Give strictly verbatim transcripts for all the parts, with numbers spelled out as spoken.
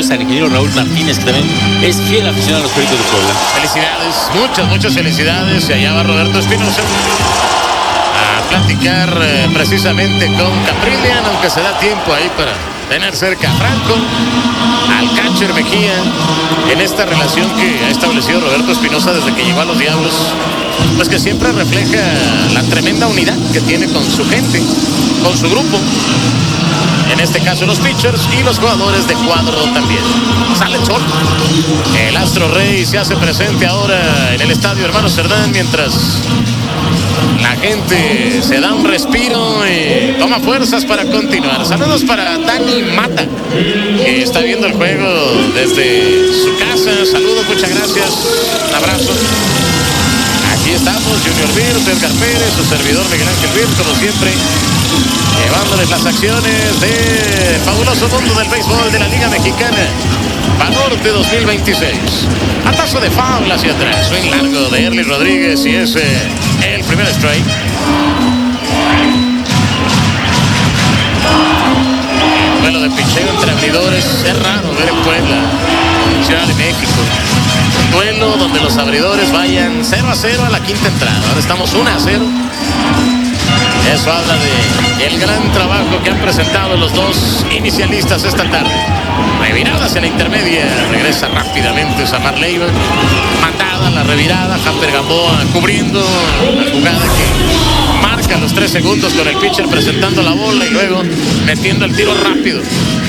Saludos al ingeniero Raúl Martínez, que también es fiel aficionado a los Pericos de Puebla. Felicidades, muchas, muchas felicidades. Y allá va Roberto Espinosa a platicar eh, precisamente con Caprillian, aunque se da tiempo ahí para tener cerca a Franco, al catcher Mejía, en esta relación que ha establecido Roberto Espinosa desde que llegó a los Diablos, pues que siempre refleja la tremenda unidad que tiene con su gente, con su grupo, en este caso los pitchers y los jugadores de cuadro también. Sale el sol, el Astro Rey se hace presente ahora en el estadio Hermano Cerdán, mientras la gente se da un respiro y toma fuerzas para continuar. Saludos para Dani Mata, que está viendo el juego desde su casa. Saludos, muchas gracias, un abrazo. Aquí estamos, Junior Bird, Edgar Pérez, su servidor Miguel Ángel Bird, como siempre, llevándoles las acciones del fabuloso mundo del béisbol de la Liga Mexicana Banorte dos mil veintiséis. Atazo de foul hacia atrás, swing largo de Erly Rodríguez y ese el primer strike. Duelo de picheo entre abridores, es raro ver en Puebla, Ciudad de México. Un duelo donde los abridores vayan cero a cero a la quinta entrada. Ahora estamos uno a cero. Eso habla de el gran trabajo que han presentado los dos inicialistas esta tarde. Revirada hacia la intermedia, regresa rápidamente Samar Leiva. Mandada la revirada, Hamper Gamboa cubriendo la jugada que marca los tres segundos con el pitcher presentando la bola y luego metiendo el tiro rápido.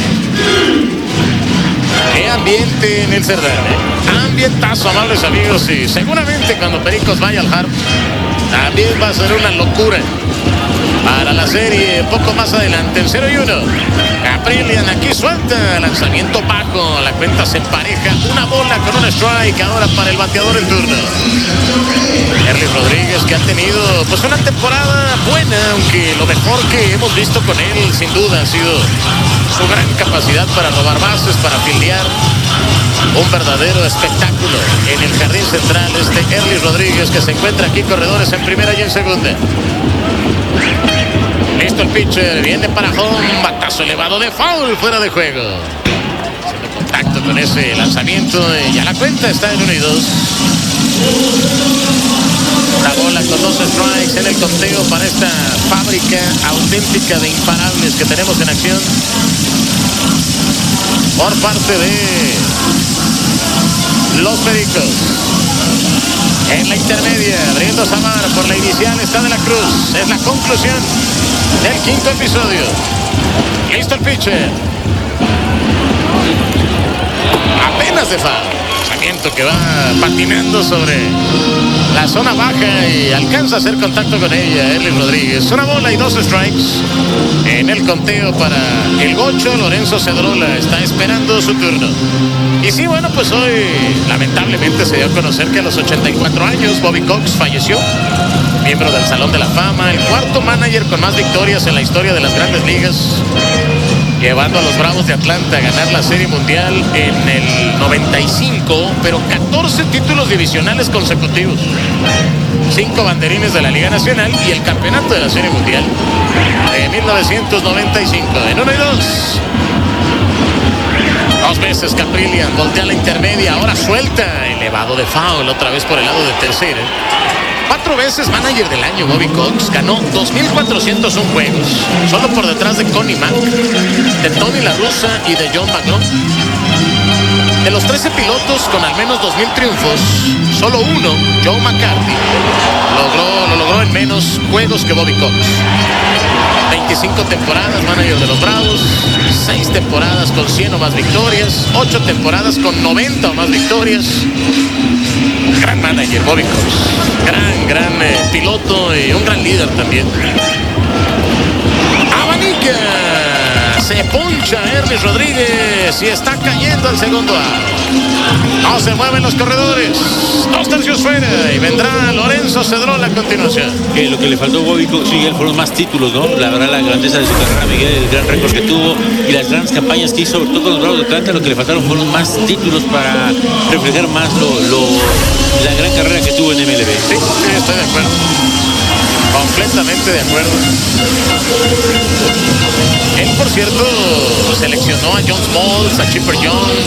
Qué ambiente en el Cerdán, ¿eh? Ambientazo, amables amigos, y seguramente cuando Pericos vaya al Hard también va a ser una locura. Para la serie, poco más adelante, en cero y uno. Caprillian aquí suelta, lanzamiento bajo, la cuenta se empareja, una bola con un strike ahora para el bateador en turno. Erly Rodríguez, que ha tenido pues una temporada buena, aunque lo mejor que hemos visto con él sin duda ha sido su gran capacidad para robar bases, para fildear. Un verdadero espectáculo en el jardín central este Erly Rodríguez, que se encuentra aquí corredores en primera y en segunda. Listo el pitcher, viene para home, batazo elevado de foul, fuera de juego. Haciendo contacto con ese lanzamiento y ya la cuenta está en uno y dos. La bola con dos strikes en el conteo para esta fábrica auténtica de imparables que tenemos en acción por parte de los Pericos. En la intermedia, abriendo Samar por la inicial, está De la Cruz. Es la conclusión del quinto episodio. Listo el pitcher. Apenas de foul. Lanzamiento que va patinando sobre la zona baja y alcanza a hacer contacto con ella Erly Rodríguez. Una bola y dos strikes en el conteo para el gocho. Lorenzo Cedrola está esperando su turno. Y sí, bueno, pues hoy lamentablemente se dio a conocer que a los ochenta y cuatro años Bobby Cox falleció, miembro del Salón de la Fama, el cuarto manager con más victorias en la historia de las Grandes Ligas, llevando a los Bravos de Atlanta a ganar la Serie Mundial en el noventa y cinco, pero catorce títulos divisionales consecutivos, cinco banderines de la Liga Nacional y el campeonato de la Serie Mundial de mil novecientos noventa y cinco. En uno y dos. Dos veces Caprillian voltea la intermedia, ahora suelta, elevado de foul, otra vez por el lado de tercera. Cuatro veces manager del año Bobby Cox, ganó dos mil cuatrocientos uno juegos, solo por detrás de Connie Mack, de Tony La Russa y de John McGraw. De los trece pilotos con al menos dos mil triunfos, solo uno, Joe McCarthy, logró, lo logró en menos juegos que Bobby Cox. veinticinco temporadas manager de los Bravos, seis temporadas con cien o más victorias, ocho temporadas con noventa o más victorias. Gran manager Bobby Cox, gran, gran eh, piloto y un gran líder también. Abanica, se poncha Erly Rodríguez y está cayendo al segundo out. No se mueven los corredores, dos tercios fuera y vendrá Lorenzo Cedrola a continuación. Que lo que le faltó a Bobby Cox, Miguel, fueron más títulos, ¿no? La verdad, la grandeza de su carrera, Miguel, el gran récord que tuvo y las grandes campañas que hizo, sobre todo con los Bravos de Atlanta, lo que le faltaron fueron más títulos para reflejar más lo, lo, la gran carrera que tuvo en M L B. Sí, sí, estoy de acuerdo. Completamente de acuerdo. Él, por cierto, seleccionó a John Smalls, a Chipper Jones,